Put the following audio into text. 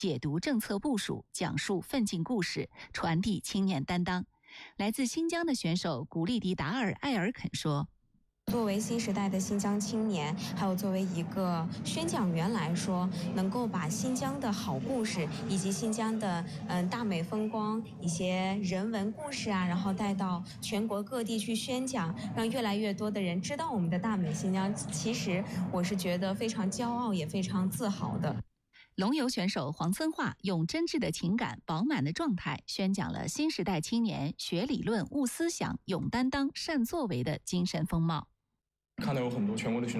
解读政策部署，讲述奋进故事，传递青年担当。来自新疆的选手古丽迪达尔·艾尔肯说， 作为新时代的新疆青年，还有作为一个宣讲员来说，能够把新疆的好故事以及新疆的大美风光一些人文故事啊，然后带到全国各地去宣讲，让越来越多的人知道我们的大美新疆。其实我是觉得非常骄傲，也非常自豪的。 龙游选手黄森化用真挚的情感、饱满的状态，宣讲了新时代青年学理论、悟思想、勇担当、善作为的精神风貌。 看到有很多全国的选